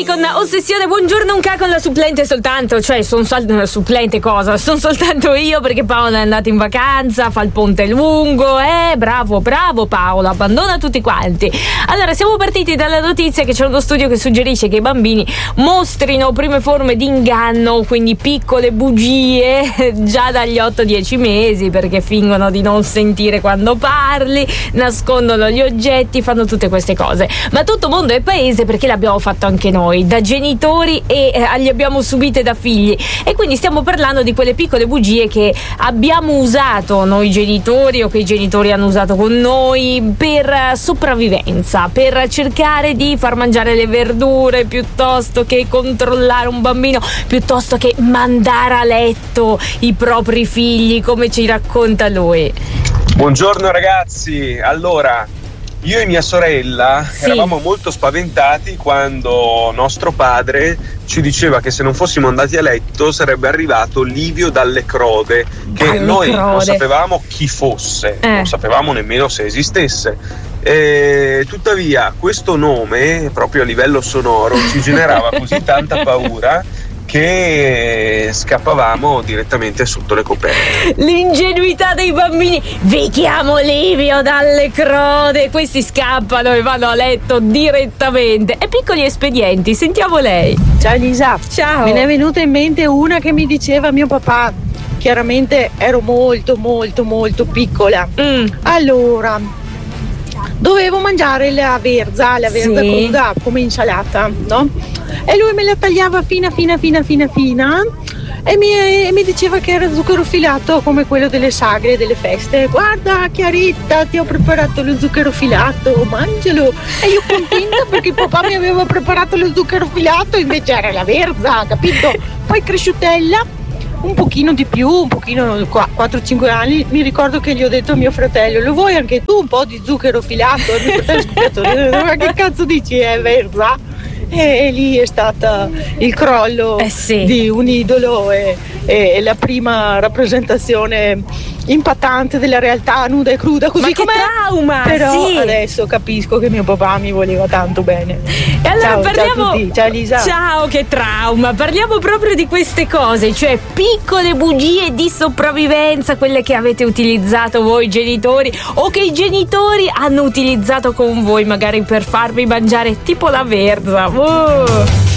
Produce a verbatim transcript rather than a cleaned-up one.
con Ossessione. Buongiorno un ca con la supplente soltanto. Cioè sono sol- supplente cosa? Sono soltanto io perché Paola è andata in vacanza, fa il ponte lungo. Eh, bravo, bravo Paola, abbandona tutti quanti. Allora, siamo partiti dalla notizia che c'è uno studio che suggerisce che i bambini mostrino prime forme di inganno, quindi piccole bugie, già dagli otto dieci mesi, perché fingono di non sentire quando parli, nascondono gli oggetti, fanno tutte queste cose. Ma tutto mondo è paese perché l'abbiamo fatto anche noi, da genitori, e eh, li abbiamo subite da figli. E quindi stiamo parlando di quelle piccole bugie che abbiamo usato noi genitori o che i genitori hanno usato con noi per eh, sopravvivenza, per cercare di far mangiare le verdure, piuttosto che controllare un bambino, piuttosto che mandare a letto i propri figli, come ci racconta lui. Buongiorno ragazzi, allora io e mia sorella sì. eravamo molto spaventati quando nostro padre ci diceva che se non fossimo andati a letto sarebbe arrivato Livio dalle Crode, che dalle noi crode. non sapevamo chi fosse, eh. non sapevamo nemmeno se esistesse. E tuttavia questo nome, proprio a livello sonoro, ci generava così tanta paura che scappavamo direttamente sotto le coperte. L'ingenuità dei bambini. Vi chiamo Livio dalle Crode. Questi scappano e vanno a letto direttamente. E piccoli espedienti, sentiamo lei. Ciao Elisa. Ciao. Me ne è venuta in mente una che mi diceva mio papà. Chiaramente ero molto molto molto piccola. mm. Allora dovevo mangiare la verza, la verza Sì. cruda come insalata, no? E lui me la tagliava fina fina fina fina fina e mi, e mi diceva che era zucchero filato come quello delle sagre, delle feste. Guarda Chiaretta, ti ho preparato lo zucchero filato, mangialo. E io contenta perché papà mi aveva preparato lo zucchero filato, invece era la verza, capito? Poi cresciutella, un pochino di più, un pochino, quattro cinque anni, mi ricordo che gli ho detto a mio fratello: lo vuoi anche tu un po' di zucchero filato? E mio fratello scoppiato, ma che cazzo dici, è verza? E, e lì è stato il crollo eh sì. di un idolo e, e, e la prima rappresentazione impattante della realtà nuda e cruda, così ma che com'è. trauma! Però sì. adesso capisco che mio papà mi voleva tanto bene. E allora ciao, parliamo. ciao a tutti, ciao Elisa. Ciao, che trauma! Parliamo proprio di queste cose, cioè piccole bugie di sopravvivenza, quelle che avete utilizzato voi genitori o che i genitori hanno utilizzato con voi, magari per farvi mangiare tipo la verza. Oh.